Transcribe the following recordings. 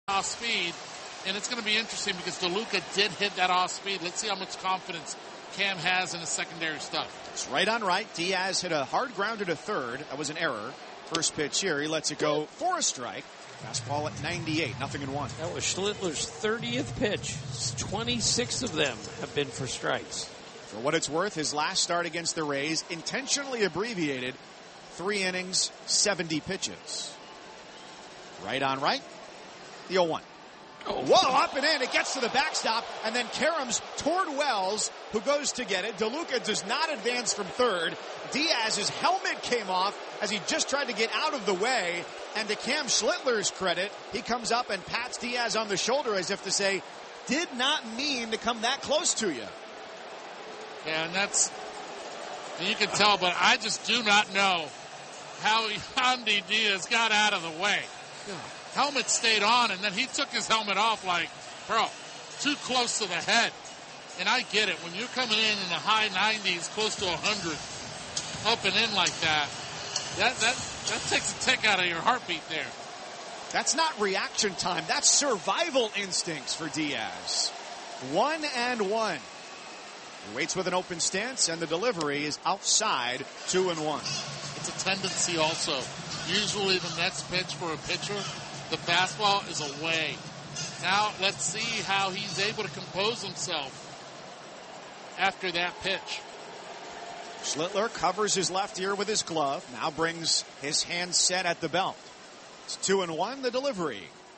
off speed, and it's going to be interesting because DeLuca did hit that off speed. Let's see how much confidence Cam has in his secondary stuff. It's right on right. Diaz hit a hard grounder to third. That was an error. First pitch here. He lets it go for a strike. Fastball at 98, 0-1. That was Schlittler's 30th pitch. 26 of them have been for strikes. For what it's worth, his last start against the Rays, intentionally abbreviated, 3 innings, 70 pitches. Right on right. The 0-1. Whoa, up and in. It gets to the backstop, and then Karams toward Wells, who goes to get it. DeLuca does not advance from third. Diaz's helmet came off as he just tried to get out of the way. And to Cam Schlittler's credit, he comes up and pats Diaz on the shoulder as if to say, did not mean to come that close to you. Yeah, and you can tell, but I just do not know how Yandy Diaz got out of the way. Helmet stayed on, and then he took his helmet off like, bro, too close to the head. And I get it. When you're coming in the high 90s, close to 100, up and in like that, that takes a tick out of your heartbeat there. That's not reaction time. That's survival instincts for Diaz. 1-1. He waits with an open stance, and the delivery is outside, 2-1. It's a tendency also. Usually the next pitch for a pitcher, the fastball is away. Now let's see how he's able to compose himself after that pitch. Schlittler covers his left ear with his glove. Now brings his hand set at the belt. It's 2-1, the delivery.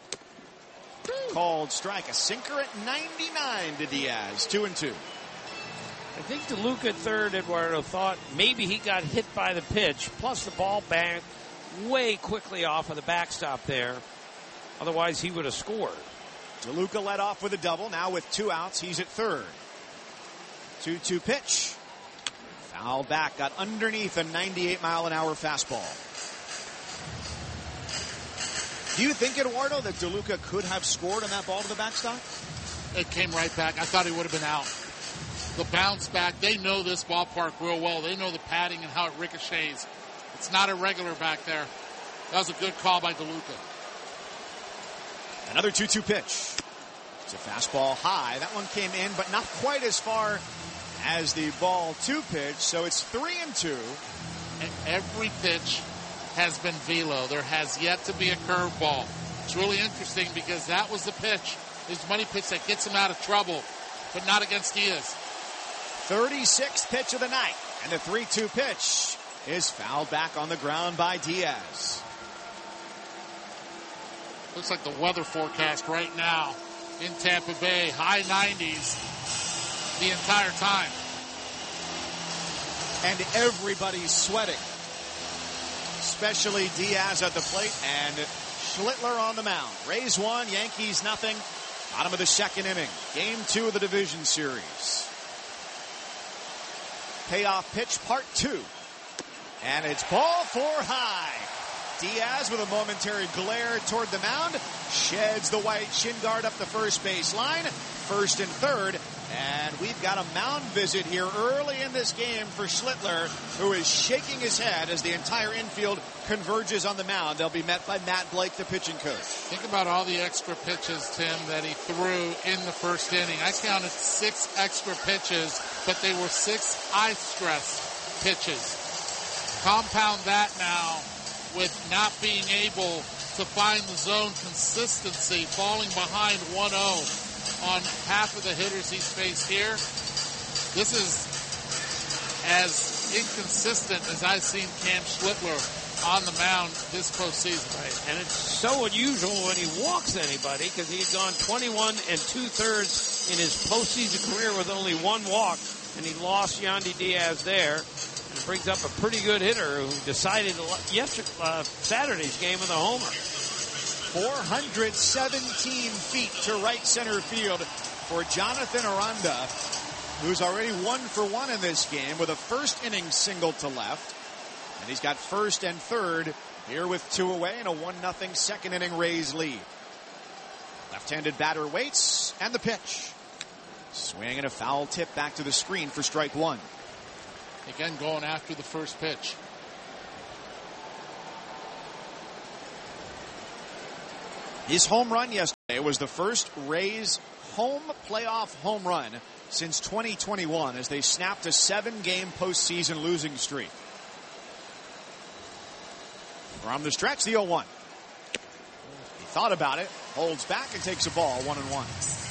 Called strike. A sinker at 99 to Diaz. 2-2. I think DeLuca at third, Eduardo, thought maybe he got hit by the pitch. Plus the ball bounced way quickly off of the backstop there. Otherwise, he would have scored. DeLuca led off with a double. Now with 2 outs, he's at third. 2-2 pitch. Foul back. Got underneath a 98-mile-an-hour fastball. Do you think, Eduardo, that DeLuca could have scored on that ball to the backstop? It came right back. I thought he would have been out. The bounce back, they know this ballpark real well. They know the padding and how it ricochets. It's not irregular back there. That was a good call by DeLuca. Another 2-2 pitch. It's a fastball high. That one came in, but not quite as far as the ball 2 pitch. So it's 3-2. And every pitch has been velo. There has yet to be a curveball. It's really interesting because that was the pitch. There's the money pitch that gets him out of trouble, but not against Diaz. 36th pitch of the night. And the 3-2 pitch is fouled back on the ground by Diaz. Looks like the weather forecast right now in Tampa Bay. High 90s the entire time. And everybody's sweating. Especially Diaz at the plate and Schlittler on the mound. Rays 1, Yankees nothing. Bottom of the second inning. Game 2 of the division series. Payoff pitch part 2. And it's ball 4 high. Diaz with a momentary glare toward the mound. Sheds the white shin guard up the first base line. First and third. And we've got a mound visit here early in this game for Schlittler, who is shaking his head as the entire infield converges on the mound. They'll be met by Matt Blake, the pitching coach. Think about all the extra pitches, Tim, that he threw in the first inning. I counted 6 extra pitches, but they were 6 high-stress pitches. Compound that now with not being able to find the zone consistency, falling behind 1-0 on half of the hitters he's faced here. This is as inconsistent as I've seen Cam Schlittler on the mound this postseason. Right. And it's so unusual when he walks anybody because he had gone 21 2/3 in his postseason career with only 1 walk, and he lost Yandy Diaz there. And brings up a pretty good hitter who decided Saturday's game with a homer. 417 feet to right center field for Jonathan Aranda, who's already 1 for 1 in this game with a first inning single to left. And he's got first and third here with 2 away and a 1-0 second inning Rays lead. Left-handed batter waits, and the pitch. Swing and a foul tip back to the screen for strike 1. Again, going after the first pitch. His home run yesterday. It was the first Rays home playoff home run since 2021 as they snapped a 7-game postseason losing streak. From the stretch, the 0-1. He thought about it, holds back, and takes a ball, 1-1.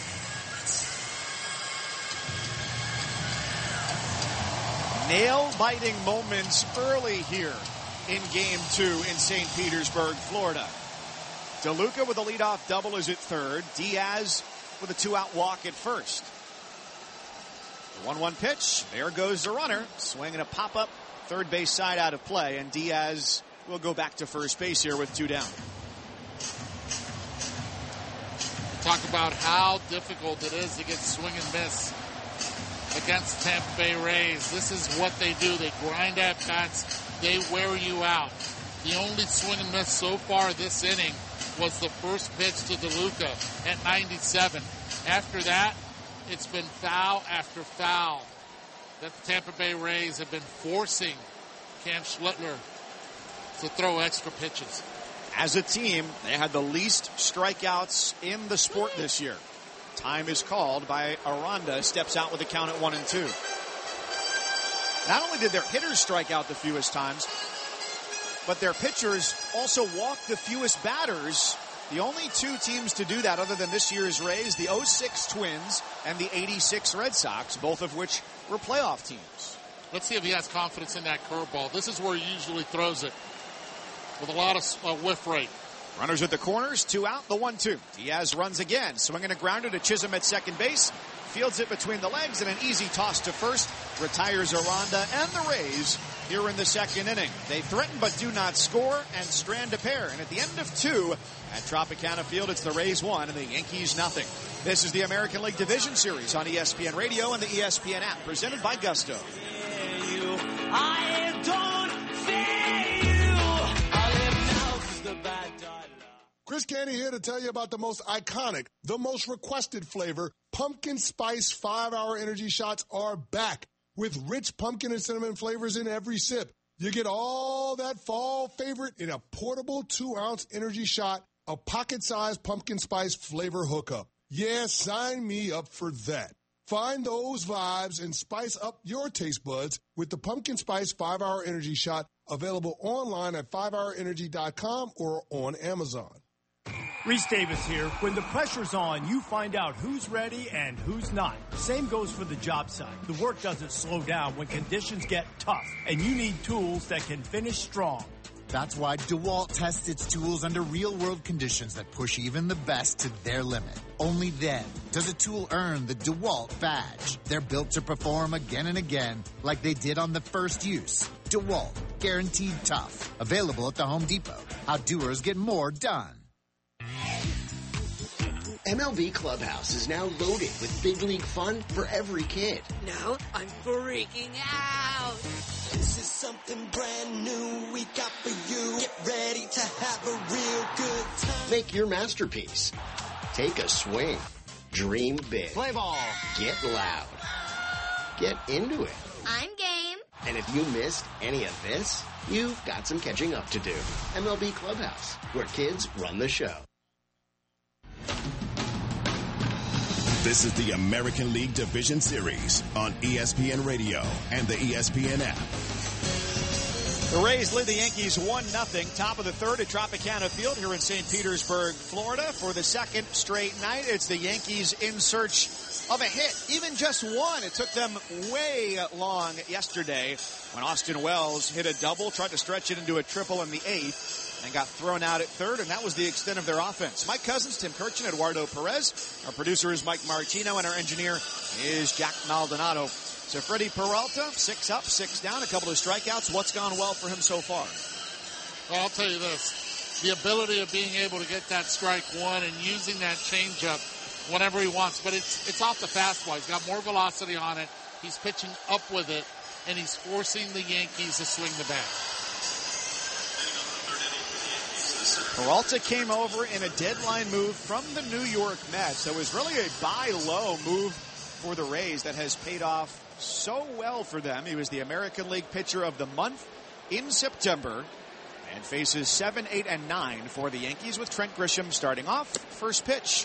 Nail-biting moments early here in Game 2 in St. Petersburg, Florida. DeLuca with a leadoff double is at third. Diaz with a 2-out walk at first. The 1-1 pitch. There goes the runner. Swinging a pop-up third base side out of play. And Diaz will go back to first base here with 2 down. Talk about how difficult it is to get swing and miss against Tampa Bay Rays. This is what they do. They grind at bats. They wear you out. The only swing and miss so far this inning was the first pitch to DeLuca at 97. After that, it's been foul after foul that the Tampa Bay Rays have been forcing Cam Schlittler to throw extra pitches. As a team, they had the least strikeouts in the sport this year. Time is called by Aranda. Steps out with a count at 1-2. Not only did their hitters strike out the fewest times, but their pitchers also walked the fewest batters. The only 2 teams to do that other than this year's Rays, the 06 Twins and the 86 Red Sox, both of which were playoff teams. Let's see if he has confidence in that curveball. This is where he usually throws it with a lot of whiff rate. Runners at the corners, 2 out, the 1-2. Diaz runs again, swinging a grounder to Chisholm at second base. Fields it between the legs and an easy toss to first. Retires Aranda and the Rays here in the second inning. They threaten but do not score and strand a pair. And at the end of 2 at Tropicana Field, it's the Rays 1 and the Yankees nothing. This is the American League Division Series on ESPN Radio and the ESPN app, presented by Gusto. I don't fear you. I live now for the bad die. Chris Candy here to tell you about the most iconic, the most requested flavor. Pumpkin Spice 5-Hour Energy Shots are back with rich pumpkin and cinnamon flavors in every sip. You get all that fall favorite in a portable 2-ounce energy shot, a pocket-sized pumpkin spice flavor hookup. Yeah, sign me up for that. Find those vibes and spice up your taste buds with the Pumpkin Spice 5-Hour Energy Shot, available online at 5hourenergy.com or on Amazon. Reese Davis here. When the pressure's on, you find out who's ready and who's not. Same goes for the job site. The work doesn't slow down when conditions get tough, and you need tools that can finish strong. That's why DeWalt tests its tools under real-world conditions that push even the best to their limit. Only then does a tool earn the DeWalt badge. They're built to perform again and again like they did on the first use. DeWalt, guaranteed tough. Available at the Home Depot. How doers get more done. MLB Clubhouse is now loaded with big league fun for every kid. Now I'm freaking out. This is something brand new we got for you. Get ready to have a real good time. Make your masterpiece. Take a swing. Dream big. Play ball. Get loud. Get into it. I'm game. And if you missed any of this, you've got some catching up to do. MLB Clubhouse, where kids run the show. This is the American League Division Series on ESPN Radio and the ESPN app. The Rays lead the Yankees 1-0. Top of the third at Tropicana Field here in St. Petersburg, Florida. For the second straight night, it's the Yankees in search of a hit. Even just one. It took them way long yesterday when Austin Wells hit a double, tried to stretch it into a triple in the eighth, and got thrown out at third, and that was the extent of their offense. Mike Cousins, Tim Kirchin, Eduardo Perez. Our producer is Mike Martino, and our engineer is Jack Maldonado. So Freddie Peralta, 6 up, 6 down, a couple of strikeouts. What's gone well for him so far? Well, I'll tell you this. The ability of being able to get that strike one and using that changeup whenever he wants. But it's off the fastball. He's got more velocity on it. He's pitching up with it, and he's forcing the Yankees to swing the bat. Peralta came over in a deadline move from the New York Mets. It was really a buy low move for the Rays that has paid off so well for them. He was the American League Pitcher of the Month in September and faces 7, 8, and 9 for the Yankees with Trent Grisham starting off. First pitch.